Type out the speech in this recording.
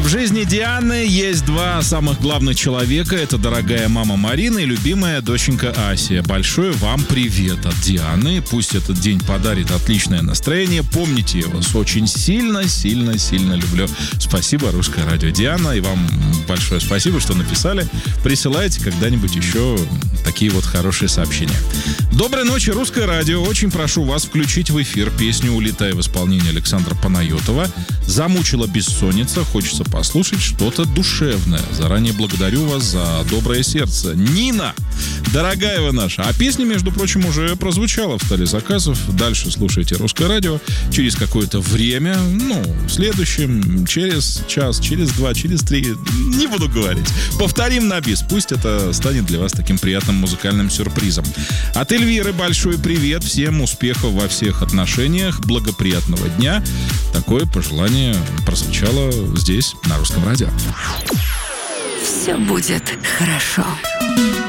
В жизни Дианы есть два самых главных человека. Это дорогая мама Марина и любимая доченька Ася. Большой вам привет от Дианы. Пусть этот день подарит отличное настроение. Помните, я вас очень сильно люблю. Спасибо, Русское радио. Диана, и вам большое спасибо, что написали. Присылайте когда-нибудь еще такие вот хорошие сообщения. Доброй ночи, Русское радио. Очень прошу вас включить в эфир песню «Улетай» в исполнении Александра Панайотова. Замучила бессонница. Хочется послушать что-то душевное. Заранее благодарю вас за доброе сердце. Нина, дорогая вы наша. А песня, между прочим, уже прозвучала в столе заказов. Дальше слушайте Русское радио. Через какое-то время, в следующем, через час, через два, через три, не буду говорить. Повторим на бис. Пусть это станет для вас таким приятным музыкальным сюрпризом. От Эльвиры большой привет. Всем успехов во всех отношениях. Благоприятного дня. Такое пожелание прозвучало здесь, на Русском радио. Все будет хорошо.